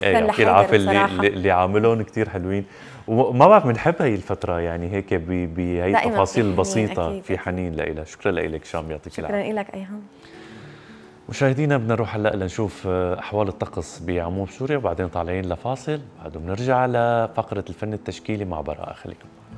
ايه يعطيه لحيدر العافيه، اللي بصراحة. اللي عاملهم كثير حلوين. وما بعرف بنحب هي الفتره، يعني هيك بهي دائما في التفاصيل حنين، البسيطه أكيد في أكيد. حنين لإلها. شكرا لك شام، يعطيك شكرا العافيه. لك أيهم. مشاهدينا بدنا نروح هلا لنشوف احوال الطقس بعموم سوريا، وبعدين طالعين لفاصل، بعده بنرجع لفقره الفن التشكيلي مع براءه. خليكم.